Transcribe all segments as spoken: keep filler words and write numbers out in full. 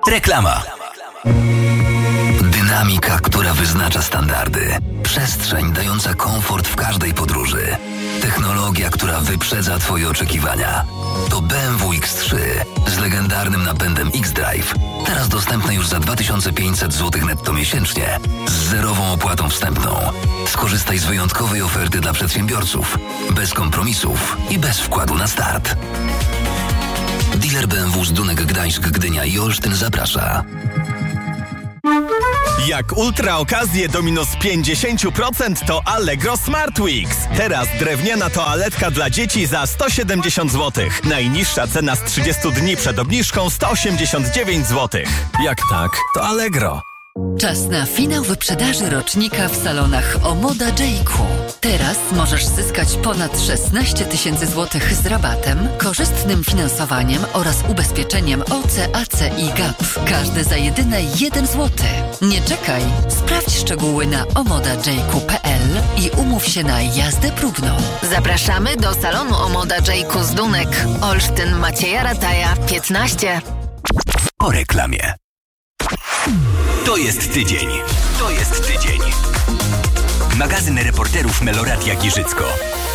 Reklama. Dynamika, która wyznacza standardy. Przestrzeń dająca komfort w każdej podróży. Technologia, która wyprzedza Twoje oczekiwania. To B M W X trzy z legendarnym napędem X-Drive. Teraz dostępne już za dwa tysiące pięćset złotych netto miesięcznie z zerową opłatą wstępną. Skorzystaj z wyjątkowej oferty dla przedsiębiorców. Bez kompromisów i bez wkładu na start. Dealer B M W z Dunek, Gdańsk, Gdynia i Olsztyn zaprasza. Jak ultra okazje do minus pięćdziesiąt procent to Allegro Smart Weeks. Teraz drewniana toaletka dla dzieci za sto siedemdziesiąt złotych. Najniższa cena z trzydziestu dni przed obniżką sto osiemdziesiąt dziewięć złotych. Jak tak, to Allegro. Czas na finał wyprzedaży rocznika w salonach Omoda Jayku. Teraz możesz zyskać ponad szesnaście tysięcy złotych z rabatem, korzystnym finansowaniem oraz ubezpieczeniem O C, A C i G A P. Każde za jedyne jeden złoty. Nie czekaj, sprawdź szczegóły na omoda jayku kropka p l i umów się na jazdę próbną. Zapraszamy do salonu Omoda Jayku z Dunek. Olsztyn, Macieja Rataja, piętnaście. Po reklamie. To jest tydzień. To jest tydzień. Magazyn reporterów Meloradia Giżycko.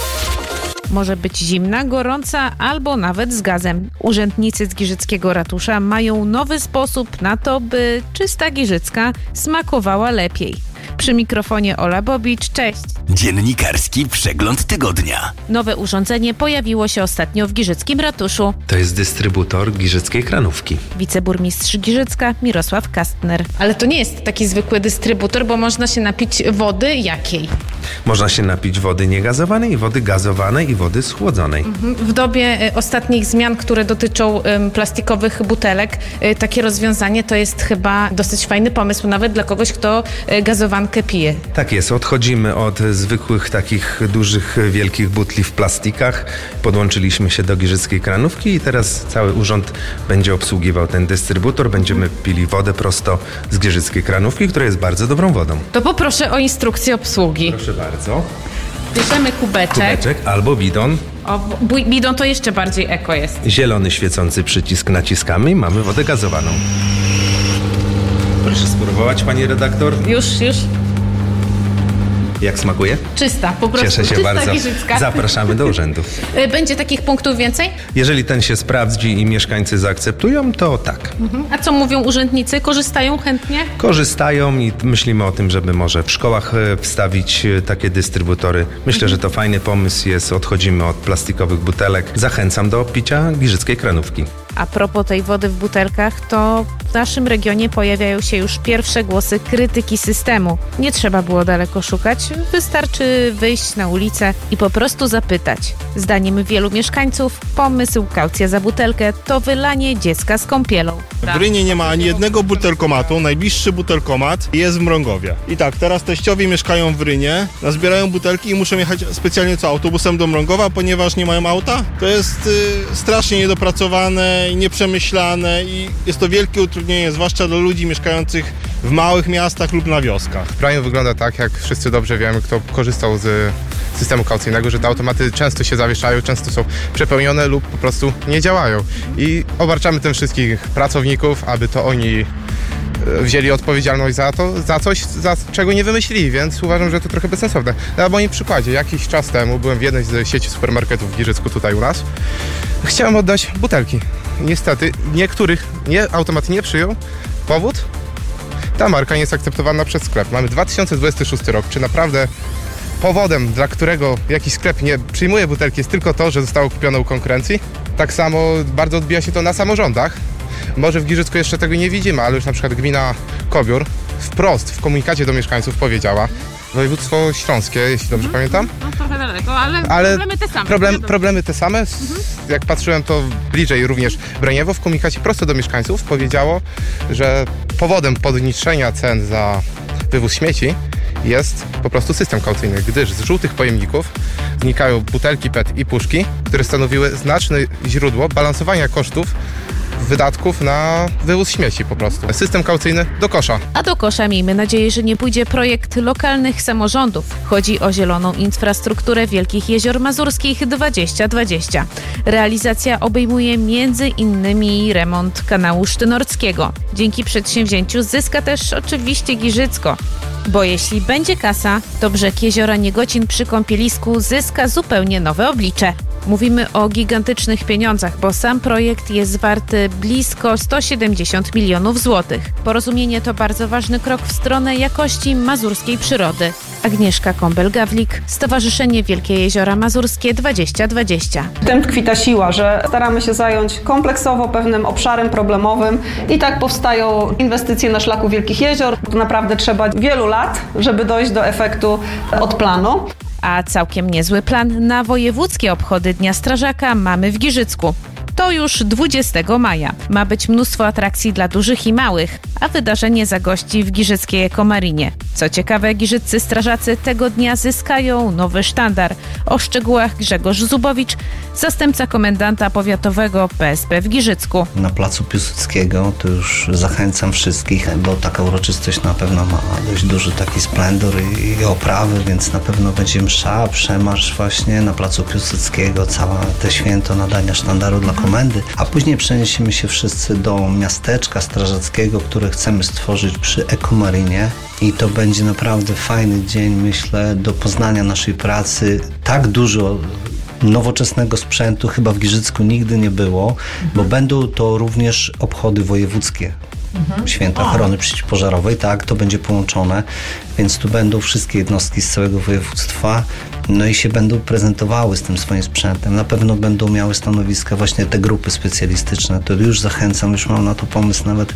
Może być zimna, gorąca albo nawet z gazem. Urzędnicy z Giżyckiego Ratusza mają nowy sposób na to, by czysta Giżycka smakowała lepiej. Przy mikrofonie Ola Bobicz, cześć. Dziennikarski przegląd tygodnia. Nowe urządzenie pojawiło się ostatnio w Giżyckim Ratuszu. To jest dystrybutor giżyckiej kranówki. Wiceburmistrz Giżycka Mirosław Kastner. Ale to nie jest taki zwykły dystrybutor, bo można się napić wody jakiej? Można się napić wody niegazowanej, wody gazowanej i wody schłodzonej. W dobie ostatnich zmian, które dotyczą um, plastikowych butelek, y, takie rozwiązanie to jest chyba dosyć fajny pomysł, nawet dla kogoś, kto y, gazowankę pije. Tak jest, odchodzimy od zwykłych takich dużych, wielkich butli w plastikach. Podłączyliśmy się do giżyckiej kranówki i teraz cały urząd będzie obsługiwał ten dystrybutor. Będziemy pili wodę prosto z giżyckiej kranówki, która jest bardzo dobrą wodą. To poproszę o instrukcję obsługi. Proszę bardzo. Bierzemy kubeczek. Kubeczek albo bidon. O, bidon to jeszcze bardziej eko jest. Zielony świecący przycisk naciskamy i mamy wodę gazowaną. Proszę spróbować, pani redaktor. Już, już. Jak smakuje? Czysta, po prostu. Cieszę się czysta bardzo. Giżycka. Zapraszamy do urzędu. Będzie takich punktów więcej? Jeżeli ten się sprawdzi i mieszkańcy zaakceptują, to tak. Mhm. A co mówią urzędnicy? Korzystają chętnie? Korzystają i myślimy o tym, żeby może w szkołach wstawić takie dystrybutory. Myślę, mhm. że to fajny pomysł jest. Odchodzimy od plastikowych butelek. Zachęcam do picia giżyckiej kranówki. A propos tej wody w butelkach, to w naszym regionie pojawiają się już pierwsze głosy krytyki systemu. Nie trzeba było daleko szukać, wystarczy wyjść na ulicę i po prostu zapytać. Zdaniem wielu mieszkańców pomysł kaucja za butelkę to wylanie dziecka z kąpielą. W Brynie nie ma ani jednego butelkomatu, najbliższy butelkomat jest w Mrągowie. I tak, teraz teściowie mieszkają w Brynie, zbierają butelki i muszą jechać specjalnie co, autobusem do Mrągowa, ponieważ nie mają auta. To jest y, strasznie niedopracowane i nieprzemyślane i jest to wielkie utrudnienie, zwłaszcza dla ludzi mieszkających w małych miastach lub na wioskach. W kraju wygląda tak, jak wszyscy dobrze wiemy, kto korzystał z systemu kaucyjnego, że te automaty często się zawieszają, często są przepełnione lub po prostu nie działają. I obarczamy tym wszystkich pracowników, aby to oni wzięli odpowiedzialność za to, za coś, za czego nie wymyślili, więc uważam, że to trochę bezsensowne. Na moim przykładzie, jakiś czas temu byłem w jednej z sieci supermarketów w Giżycku, tutaj u nas. Chciałem oddać butelki. Niestety niektórych nie, automat nie przyjął. Powód? Ta marka nie jest akceptowana przez sklep. Mamy dwa tysiące dwudziesty szósty rok. Czy naprawdę powodem, dla którego jakiś sklep nie przyjmuje butelki, jest tylko to, że zostało kupione u konkurencji? Tak samo bardzo odbija się to na samorządach. Może w Giżycku jeszcze tego nie widzimy, ale już na przykład gmina Kobiór wprost w komunikacie do mieszkańców powiedziała, województwo śląskie, jeśli dobrze mhm. pamiętam. No trochę daleko, ale, ale problemy te same. Problem, problemy te same. Mhm. Jak patrzyłem, to bliżej również Braniewo w komunikacie prosto do mieszkańców powiedziało, że powodem podniesienia cen za wywóz śmieci jest po prostu system kaucyjny, gdyż z żółtych pojemników znikają butelki P E T i puszki, które stanowiły znaczne źródło balansowania kosztów wydatków na wywóz śmieci po prostu. System kaucyjny do kosza. A do kosza miejmy nadzieję, że nie pójdzie projekt lokalnych samorządów. Chodzi o zieloną infrastrukturę Wielkich Jezior Mazurskich dwadzieścia dwadzieścia. Realizacja obejmuje między innymi remont kanału sztynorckiego. Dzięki przedsięwzięciu zyska też oczywiście Giżycko. Bo jeśli będzie kasa, to brzeg jeziora Niegocin przy kąpielisku zyska zupełnie nowe oblicze. Mówimy o gigantycznych pieniądzach, bo sam projekt jest warty blisko sto siedemdziesiąt milionów złotych. Porozumienie to bardzo ważny krok w stronę jakości mazurskiej przyrody. Agnieszka Kąbel-Gawlik, Stowarzyszenie Wielkie Jeziora Mazurskie dwadzieścia dwadzieścia. W tym tkwi ta siła, że staramy się zająć kompleksowo pewnym obszarem problemowym i tak powstają inwestycje na szlaku Wielkich Jezior. To naprawdę trzeba wielu lat, żeby dojść do efektu od planu. A całkiem niezły plan na wojewódzkie obchody Dnia Strażaka mamy w Giżycku. To już dwudziestego maja. Ma być mnóstwo atrakcji dla dużych i małych, a wydarzenie zagości w giżyckiej Ekomarinie. Co ciekawe, giżyccy strażacy tego dnia zyskają nowy sztandar. O szczegółach Grzegorz Zubowicz, zastępca komendanta powiatowego P S P w Giżycku. Na placu Piłsudskiego to już zachęcam wszystkich, bo taka uroczystość na pewno ma dość duży taki splendor i, i oprawy, więc na pewno będzie msza, przemarsz właśnie na placu Piłsudskiego, całe te święto nadania sztandaru dla komendy, a później przeniesiemy się wszyscy do miasteczka strażackiego, które chcemy stworzyć przy Ekomarinie i to będzie naprawdę fajny dzień, myślę, do poznania naszej pracy. Tak dużo nowoczesnego sprzętu chyba w Giżycku nigdy nie było, bo będą to również obchody wojewódzkie. Mhm. Święta Ochrony Przeciwpożarowej, tak, to będzie połączone, więc tu będą wszystkie jednostki z całego województwa, no i się będą prezentowały z tym swoim sprzętem. Na pewno będą miały stanowiska właśnie te grupy specjalistyczne, to już zachęcam, już mam na to pomysł nawet,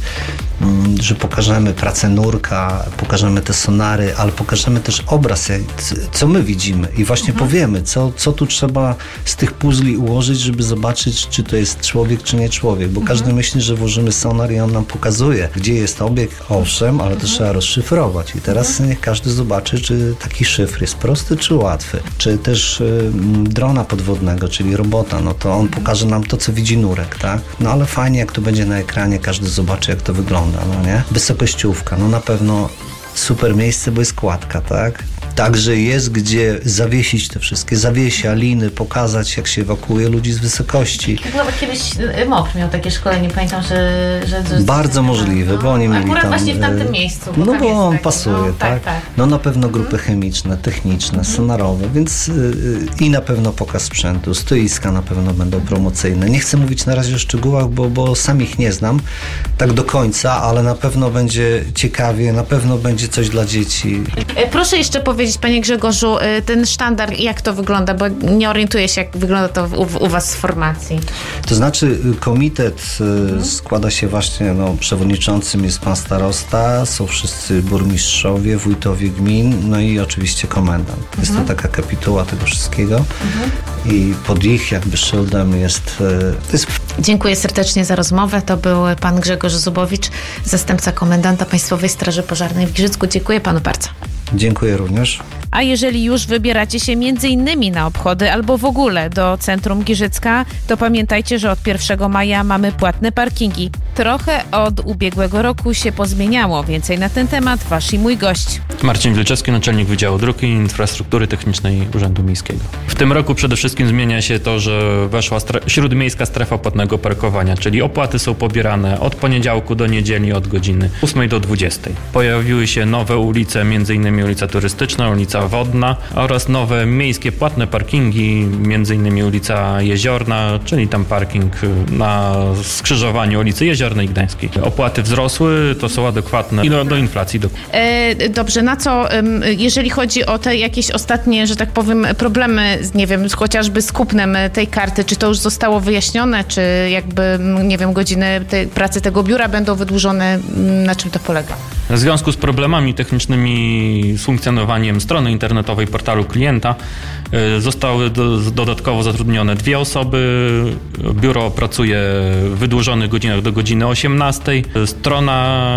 że pokażemy pracę nurka, pokażemy te sonary, ale pokażemy też obraz, co my widzimy i właśnie mhm. powiemy, co, co tu trzeba z tych puzli ułożyć, żeby zobaczyć, czy to jest człowiek, czy nie człowiek, bo mhm. każdy myśli, że włożymy sonar i on nam pokazuje, gdzie jest obiekt, owszem, ale to mhm. trzeba rozszyfrować i teraz mhm. niech każdy zobaczy, czy taki szyfr jest prosty, czy łatwy, czy też y, drona podwodnego, czyli robota, no to on pokaże nam to, co widzi nurek, tak? No ale fajnie, jak to będzie na ekranie, każdy zobaczy, jak to wygląda, no nie? Wysokościówka, no na pewno super miejsce, bo jest kładka, tak? Także jest gdzie zawiesić te wszystkie zawiesia, liny, pokazać, jak się ewakuuje ludzi z wysokości. Chyba kiedyś M O P miał takie szkolenie, pamiętam, że... że, że Bardzo możliwe, no, bo oni mieli akurat tam... właśnie w tamtym miejscu. No bo on taki, pasuje, no, tak? tak, tak. No na pewno grupy chemiczne, techniczne, mhm. sonarowe, więc yy, i na pewno pokaz sprzętu, stoiska na pewno będą promocyjne. Nie chcę mówić na razie o szczegółach, bo, bo sam ich nie znam tak do końca, ale na pewno będzie ciekawie, na pewno będzie coś dla dzieci. Proszę jeszcze powiedzieć, panie Grzegorzu, ten sztandar, jak to wygląda, bo nie orientuję się, jak wygląda to u, u was w formacji. To znaczy komitet mhm. składa się właśnie, no przewodniczącym jest pan starosta, są wszyscy burmistrzowie, wójtowie gmin, no i oczywiście komendant. Mhm. Jest to taka kapituła tego wszystkiego mhm. i pod ich jakby szyldem jest, jest... Dziękuję serdecznie za rozmowę. To był pan Grzegorz Zubowicz, zastępca komendanta Państwowej Straży Pożarnej w Giżycku. Dziękuję panu bardzo. Dziękuję również. A jeżeli już wybieracie się między innymi na obchody albo w ogóle do centrum Giżycka, to pamiętajcie, że od pierwszego maja mamy płatne parkingi. Trochę od ubiegłego roku się pozmieniało. Więcej na ten temat wasz i mój gość. Marcin Wilczewski, naczelnik Wydziału Dróg i Infrastruktury Technicznej Urzędu Miejskiego. W tym roku przede wszystkim zmienia się to, że weszła stre- śródmiejska strefa płatnego parkowania, czyli opłaty są pobierane od poniedziałku do niedzieli od godziny ósmej do dwudziestej. Pojawiły się nowe ulice, między innymi ulica Turystyczna, ulica Wodna oraz nowe miejskie płatne parkingi, między innymi ulica Jeziorna, czyli tam parking na skrzyżowaniu ulicy Jeziornej i Gdańskiej. Opłaty wzrosły, to są adekwatne do, do inflacji. Do... E, dobrze, na co, jeżeli chodzi o te jakieś ostatnie, że tak powiem, problemy, nie wiem, chociażby z kupnem tej karty, czy to już zostało wyjaśnione, czy jakby, nie wiem, godziny tej pracy tego biura będą wydłużone, na czym to polega? W związku z problemami technicznymi z funkcjonowaniem strony internetowej portalu klienta zostały do, dodatkowo zatrudnione dwie osoby. Biuro pracuje w wydłużonych godzinach do godziny osiemnastej. Strona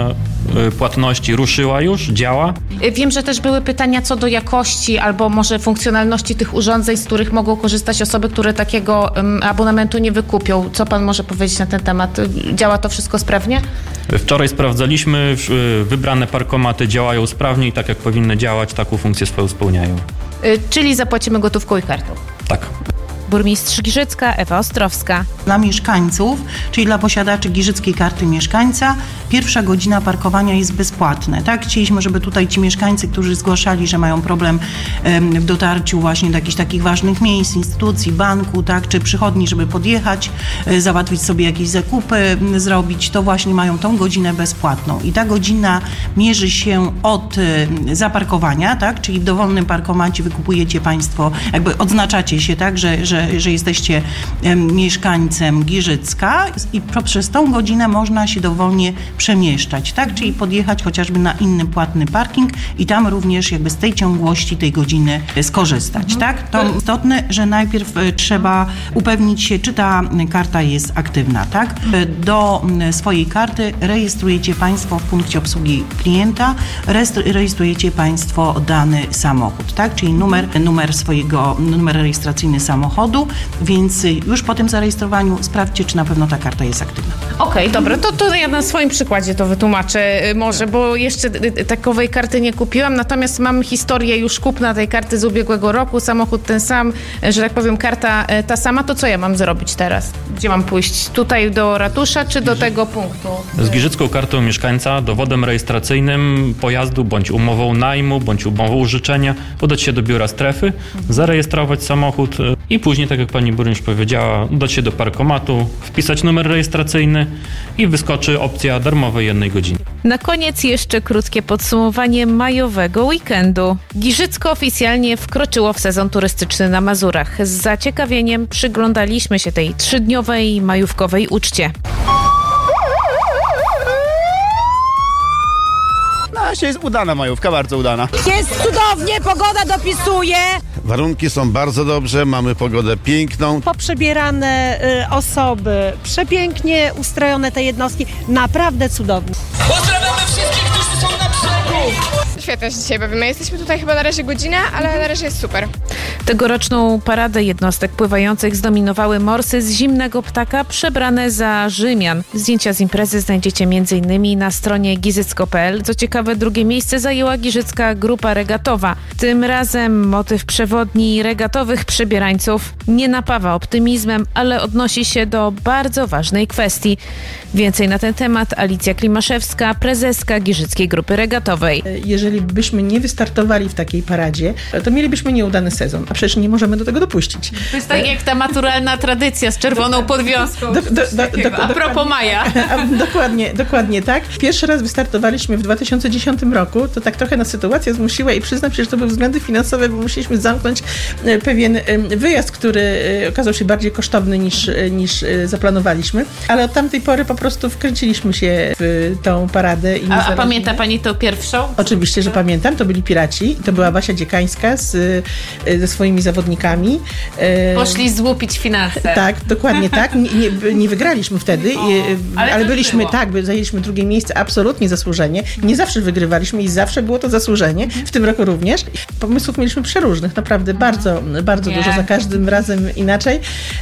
płatności ruszyła już, działa. Wiem, że też były pytania co do jakości albo może funkcjonalności tych urządzeń, z których mogą korzystać osoby, które takiego um, abonamentu nie wykupią. Co pan może powiedzieć na ten temat? Działa to wszystko sprawnie? Wczoraj sprawdzaliśmy, wybrane parkomaty działają sprawnie i tak jak powinny działać, taką funkcję swoją spełniają. Y, czyli zapłacimy gotówką i kartą. Tak. Burmistrz Giżycka Ewa Ostrowska. Dla mieszkańców, czyli dla posiadaczy Giżyckiej Karty Mieszkańca, pierwsza godzina parkowania jest bezpłatna. Tak? Chcieliśmy, żeby tutaj ci mieszkańcy, którzy zgłaszali, że mają problem em, w dotarciu właśnie do jakichś takich ważnych miejsc, instytucji, banku, tak, czy przychodni, żeby podjechać, e, załatwić sobie jakieś zakupy, m, zrobić, to właśnie mają tą godzinę bezpłatną. I ta godzina mierzy się od e, zaparkowania, tak? Czyli w dowolnym parkomacie wykupujecie Państwo, jakby odznaczacie się, tak, że, że że jesteście mieszkańcem Giżycka i poprzez tą godzinę można się dowolnie przemieszczać, tak? Czyli podjechać chociażby na inny płatny parking i tam również jakby z tej ciągłości tej godziny skorzystać, mhm. tak? To istotne, że najpierw trzeba upewnić się, czy ta karta jest aktywna, tak? Do swojej karty rejestrujecie Państwo w punkcie obsługi klienta, rejestrujecie Państwo dany samochód, tak? Czyli numer, numer swojego, numer rejestracyjny samochodu, więc już po tym zarejestrowaniu sprawdźcie, czy na pewno ta karta jest aktywna. Okej, okay, dobra, to, to ja na swoim przykładzie to wytłumaczę może, bo jeszcze takowej karty nie kupiłam, natomiast mam historię już kupna tej karty z ubiegłego roku, samochód ten sam, że tak powiem karta ta sama, to co ja mam zrobić teraz? Gdzie mam pójść? Tutaj do ratusza, czy do tego punktu? Z Giżycką Kartą Mieszkańca, dowodem rejestracyjnym pojazdu, bądź umową najmu, bądź umową użyczenia, udać się do biura strefy, zarejestrować samochód i później, tak jak pani burmistrz powiedziała, udać się do parkomatu, wpisać numer rejestracyjny i wyskoczy opcja darmowej jednej godziny. Na koniec jeszcze krótkie podsumowanie majowego weekendu. Giżycko oficjalnie wkroczyło w sezon turystyczny na Mazurach. Z zaciekawieniem przyglądaliśmy się tej trzydniowej majówkowej uczcie. No, jest udana majówka, bardzo udana. Jest cudownie, pogoda dopisuje. Warunki są bardzo dobrze, mamy pogodę piękną. Poprzebierane y, osoby, przepięknie ustrojone te jednostki, naprawdę cudownie. Pozdrawiamy wszystkich, którzy są na brzegu! Świetnie się dzisiaj bawimy. Jesteśmy tutaj chyba na razie godzinę, ale na razie jest super. Tegoroczną paradę jednostek pływających zdominowały morsy z Zimnego Ptaka przebrane za Rzymian. Zdjęcia z imprezy znajdziecie między innymi na stronie gizycko kropka pe el. Co ciekawe, drugie miejsce zajęła Giżycka Grupa Regatowa. Tym razem motyw przewodni regatowych przebierańców nie napawa optymizmem, ale odnosi się do bardzo ważnej kwestii. Więcej na ten temat Alicja Klimaszewska, prezeska Giżyckiej Grupy Regatowej. Jeżeli byśmy nie wystartowali w takiej paradzie, to mielibyśmy nieudany sezon, a przecież nie możemy do tego dopuścić. To jest tak jak ta maturalna tradycja z czerwoną podwiązką. Do, do, do, do, a propos maja. Dokładnie, dokładnie tak. Pierwszy raz wystartowaliśmy w dwa tysiące dziesiątym roku, to tak trochę nas sytuacja zmusiła i przyznam się, że to były względy finansowe, bo musieliśmy zamknąć pewien wyjazd, który okazał się bardziej kosztowny niż, niż zaplanowaliśmy, ale od tamtej pory po prostu wkręciliśmy się w tą paradę. I a, a pamięta pani tą pierwszą? Oczywiście, że pamiętam. To byli Piraci. To była Basia Dziekańska z, ze swoimi zawodnikami. Poszli złupić finanse. Tak, dokładnie tak. Nie, nie, nie wygraliśmy wtedy, o, ale, ale byliśmy, było. tak, zajęliśmy drugie miejsce absolutnie zasłużenie. Nie zawsze wygrywaliśmy i zawsze było to zasłużenie. W tym roku również. Pomysłów mieliśmy przeróżnych. Naprawdę bardzo, bardzo nie. dużo. Za każdym razem inaczej.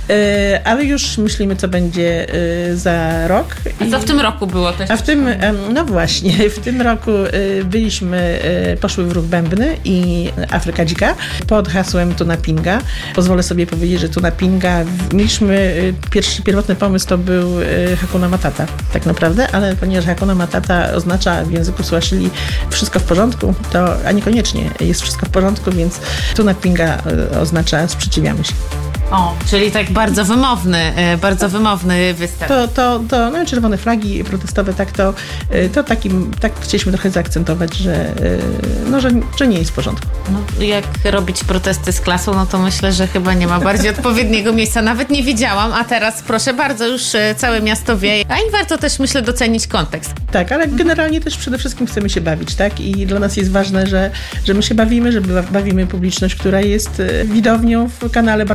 Ale już myślimy, co będzie za rok. A co w tym roku było też? A w tym, no właśnie, w tym roku byliśmy, poszły w ruch bębny i Afryka Dzika pod hasłem Tuna Pinga. Pozwolę sobie powiedzieć, że Tuna Pinga, mieliśmy, pierwszy, pierwotny pomysł to był Hakuna Matata, tak naprawdę, ale ponieważ Hakuna Matata oznacza w języku Swahili wszystko w porządku, to a niekoniecznie jest wszystko w porządku, więc Tuna Pinga oznacza sprzeciwiamy się. O, czyli tak bardzo wymowny, bardzo wymowny występ. To, to, to no, czerwone flagi protestowe, tak to, to takim, tak chcieliśmy trochę zaakcentować, że, no, że, że nie jest w porządku. No, jak robić protesty z klasą, no to myślę, że chyba nie ma bardziej odpowiedniego miejsca. Nawet nie wiedziałam, a teraz proszę bardzo, już całe miasto wie. A i warto też, myślę, docenić kontekst. Tak, ale generalnie też przede wszystkim chcemy się bawić, tak? I dla nas jest ważne, że, że my się bawimy, że bawimy publiczność, która jest widownią w kanale. Bardzo lubimy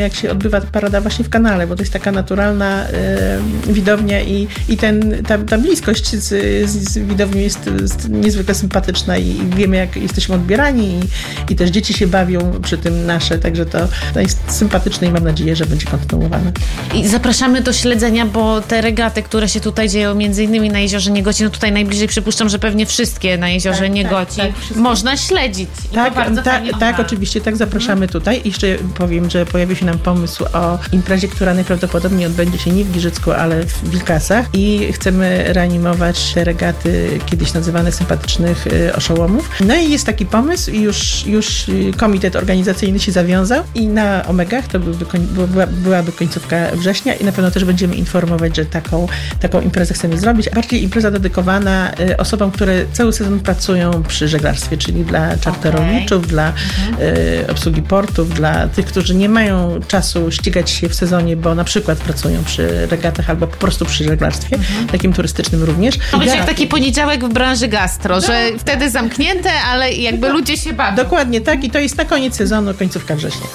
jak się odbywa parada właśnie w kanale, bo to jest taka naturalna y, widownia i, i ten, ta, ta bliskość z, z, z widownią jest, jest niezwykle sympatyczna i wiemy, jak jesteśmy odbierani i, i też dzieci się bawią przy tym nasze, także to, to jest sympatyczne i mam nadzieję, że będzie kontynuowane. I zapraszamy do śledzenia, bo te regaty, które się tutaj dzieją, między innymi na Jeziorze Niegoci, no tutaj najbliżej przypuszczam, że pewnie wszystkie na Jeziorze tak, Niegoci, tak, tak, można śledzić. Tak, tak, tak, oczywiście, tak, zapraszamy tutaj. I jeszcze powiem, że pojawił się nam pomysł o imprezie, która najprawdopodobniej odbędzie się nie w Giżycku, ale w Wilkasach i chcemy reanimować te regaty kiedyś nazywane sympatycznych oszołomów. No i jest taki pomysł i już, już komitet organizacyjny się zawiązał i na Omegach to byłby, była, byłaby końcówka września i na pewno też będziemy informować, że taką, taką imprezę chcemy zrobić. Bardziej impreza dedykowana osobom, które cały sezon pracują przy żeglarstwie, czyli dla czarterowiczów, okay. dla mhm. y, obsługi portów, dla tych, którzy nie mają czasu ścigać się w sezonie, bo na przykład pracują przy regatach albo po prostu przy żeglarstwie, mhm. takim turystycznym również. To będzie jak taki poniedziałek w branży gastro, no. że wtedy zamknięte, ale jakby no. ludzie się bawią. Dokładnie tak i to jest na koniec sezonu, końcówka września.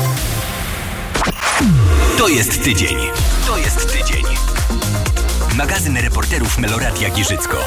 To jest tydzień. To jest tydzień. Magazyn reporterów Meloradia Giżycko.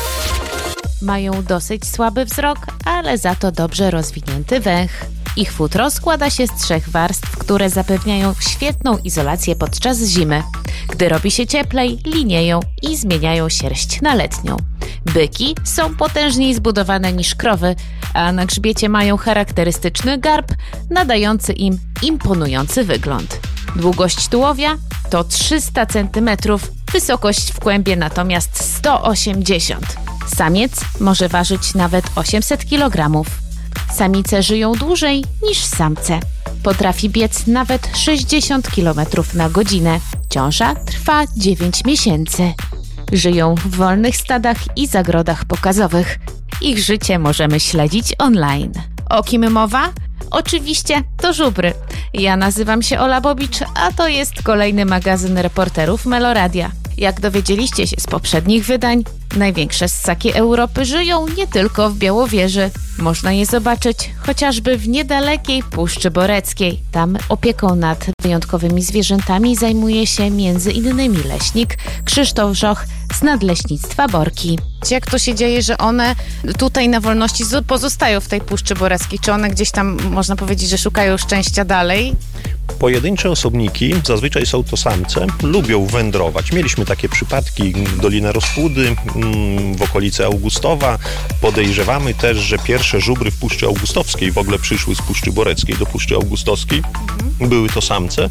Mają dosyć słaby wzrok, ale za to dobrze rozwinięty węch. Ich futro składa się z trzech warstw, które zapewniają świetną izolację podczas zimy. Gdy robi się cieplej, linieją i zmieniają sierść na letnią. Byki są potężniej zbudowane niż krowy, a na grzbiecie mają charakterystyczny garb, nadający im imponujący wygląd. Długość tułowia to trzysta centymetrów, wysokość w kłębie natomiast sto osiemdziesiąt. Samiec może ważyć nawet osiemset kilogramów. Samice żyją dłużej niż samce. Potrafi biec nawet sześćdziesiąt kilometrów na godzinę. Ciąża trwa dziewięć miesięcy. Żyją w wolnych stadach i zagrodach pokazowych. Ich życie możemy śledzić online. O kim mowa? Oczywiście to żubry. Ja nazywam się Ola Bobicz, a to jest kolejny magazyn reporterów Meloradia. Jak dowiedzieliście się z poprzednich wydań, największe ssaki Europy żyją nie tylko w Białowieży. Można je zobaczyć chociażby w niedalekiej Puszczy Boreckiej. Tam opieką nad wyjątkowymi zwierzętami zajmuje się między innymi leśnik Krzysztof Żoch z Nadleśnictwa Borki. Jak to się dzieje, że one tutaj na wolności pozostają w tej Puszczy Boreckiej? Czy one gdzieś tam, można powiedzieć, że szukają szczęścia dalej? Pojedyncze osobniki, zazwyczaj są to samce, lubią wędrować. Mieliśmy takie przypadki, Dolina Rozpudy, w okolicy Augustowa. Podejrzewamy też, że pierwsze żubry w Puszczy Augustowskiej w ogóle przyszły z Puszczy Boreckiej do Puszczy Augustowskiej. Mhm. Były to samce.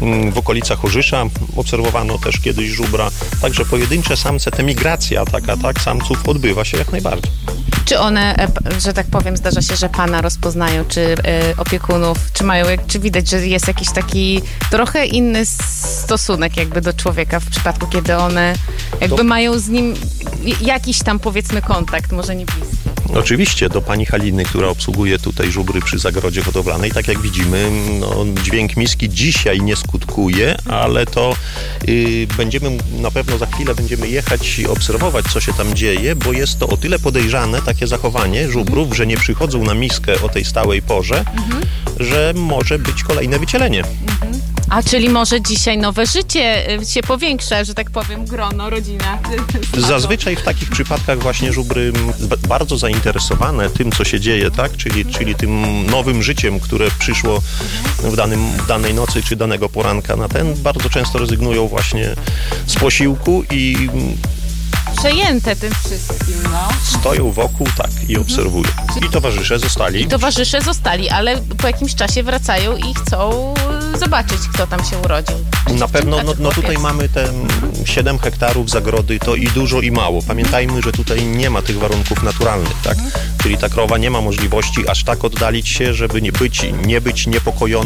W okolicach Orzysza obserwowano też kiedyś żubra. Także pojedyncze samce, ta migracja taka, tak, samców odbywa się jak najbardziej. Czy one, że tak powiem, zdarza się, że pana rozpoznają, czy y, opiekunów, czy mają, czy widać, że jest jakiś taki trochę inny stosunek jakby do człowieka w przypadku, kiedy one jakby to... mają z nim jakiś tam, powiedzmy, kontakt, może nie bliski. Oczywiście, do pani Haliny, która obsługuje tutaj żubry przy zagrodzie hodowlanej, tak jak widzimy, no, dźwięk miski dzisiaj nie skutkuje, ale to y, będziemy, na pewno za chwilę będziemy jechać i obserwować, co się tam dzieje, bo jest to o tyle podejrzane, takie zachowanie żubrów, że nie przychodzą na miskę o tej stałej porze, mhm. że może być kolejne wycielenie. Mhm. A czyli może dzisiaj nowe życie się powiększa, że tak powiem, grono, rodzina. Zazwyczaj w takich przypadkach właśnie żubry bardzo zainteresowane tym, co się dzieje, tak? Czyli, czyli tym nowym życiem, które przyszło w, danym, w danej nocy czy danego poranka na ten, bardzo często rezygnują właśnie z posiłku i przejęte tym wszystkim, no. Stoją wokół, tak, i obserwują. I towarzysze zostali. I towarzysze zostali, ale po jakimś czasie wracają i chcą zobaczyć, kto tam się urodził. Na pewno, no, no tutaj mamy te siedem hektarów zagrody, to i dużo, i mało. Pamiętajmy, że tutaj nie ma tych warunków naturalnych, tak? Czyli ta krowa nie ma możliwości aż tak oddalić się, żeby nie być, nie być niepokojoną